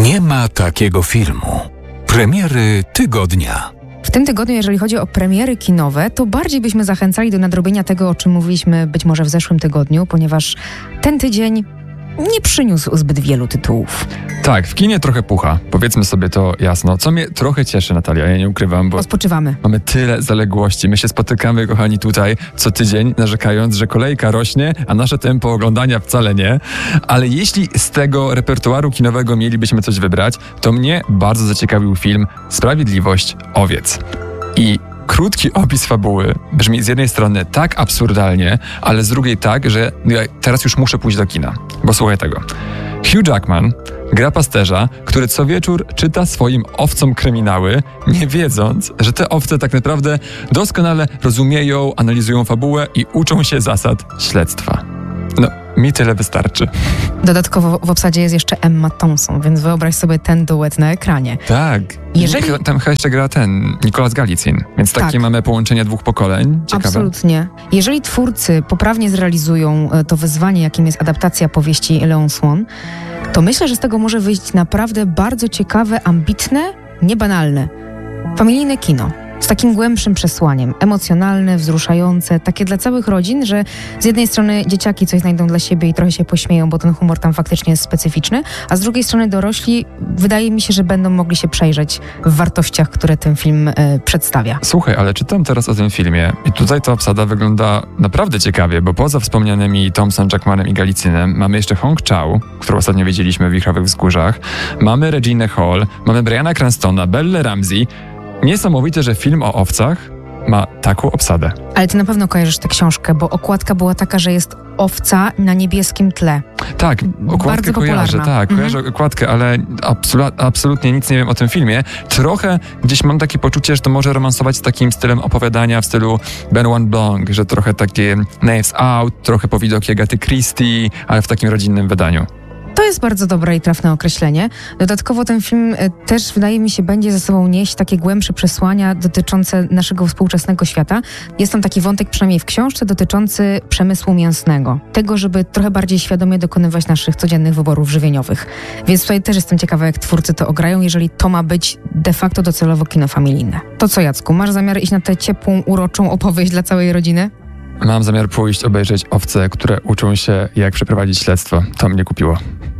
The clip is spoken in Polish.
Nie ma takiego filmu. Premiery tygodnia. W tym tygodniu, jeżeli chodzi o premiery kinowe, to bardziej byśmy zachęcali do nadrobienia tego, o czym mówiliśmy być może w zeszłym tygodniu, ponieważ ten tydzień nie przyniósł zbyt wielu tytułów. Tak, w kinie trochę pucha, powiedzmy sobie to jasno, co mnie trochę cieszy, Natalia, ja nie ukrywam, bo odpoczywamy. Mamy tyle zaległości, my się spotykamy, kochani, tutaj co tydzień, narzekając, że kolejka rośnie, a nasze tempo oglądania wcale nie, ale jeśli z tego repertuaru kinowego mielibyśmy coś wybrać, to mnie bardzo zaciekawił film Sprawiedliwość Owiec. I krótki opis fabuły brzmi z jednej strony tak absurdalnie, ale z drugiej tak, że ja teraz już muszę pójść do kina. Bo słuchaj tego. Hugh Jackman gra pasterza, który co wieczór czyta swoim owcom kryminały, nie wiedząc, że te owce tak naprawdę doskonale rozumieją, analizują fabułę i uczą się zasad śledztwa. No, mi tyle wystarczy. Dodatkowo w obsadzie jest jeszcze Emma Thompson, więc wyobraź sobie ten duet na ekranie. Tak. Tam chyba jeszcze gra Nicolas Galicin, więc takie mamy połączenie dwóch pokoleń. Ciekawe. Absolutnie. Jeżeli twórcy poprawnie zrealizują to wyzwanie, jakim jest adaptacja powieści Leon Swan, to myślę, że z tego może wyjść naprawdę bardzo ciekawe, ambitne, niebanalne, familijne kino. Z takim głębszym przesłaniem, emocjonalne, wzruszające, takie dla całych rodzin, że z jednej strony dzieciaki coś znajdą dla siebie i trochę się pośmieją, bo ten humor tam faktycznie jest specyficzny, a z drugiej strony dorośli, wydaje mi się, że będą mogli się przejrzeć w wartościach, które ten film przedstawia. Słuchaj, ale czytam teraz o tym filmie i tutaj ta obsada wygląda naprawdę ciekawie, bo poza wspomnianymi Thompson, Jackmanem i Galicinem mamy jeszcze Hong Chau, którą ostatnio widzieliśmy w Wichrowych Wzgórzach, mamy Reginę Hall, mamy Briana Cranstona, Bellę Ramsey. Niesamowite, że film o owcach ma taką obsadę. Ale ty na pewno kojarzysz tę książkę, bo okładka była taka, że jest owca na niebieskim tle. Tak, okładkę kojarzę, kojarzę okładkę, ale absolutnie nic nie wiem o tym filmie. Trochę gdzieś mam takie poczucie, że to może romansować z takim stylem opowiadania w stylu Benoit Blanc, że trochę takie Knives Out, trochę powidoki Agaty Christie, ale w takim rodzinnym wydaniu. To jest bardzo dobre i trafne określenie. Dodatkowo ten film też, wydaje mi się, będzie ze sobą nieść takie głębsze przesłania dotyczące naszego współczesnego świata. Jest tam taki wątek, przynajmniej w książce, dotyczący przemysłu mięsnego. Tego, żeby trochę bardziej świadomie dokonywać naszych codziennych wyborów żywieniowych. Więc tutaj też jestem ciekawa, jak twórcy to ograją, jeżeli to ma być de facto docelowo kino familijne. To co, Jacku, masz zamiar iść na tę ciepłą, uroczą opowieść dla całej rodziny? Mam zamiar pójść obejrzeć owce, które uczą się, jak przeprowadzić śledztwo. To mnie kupiło.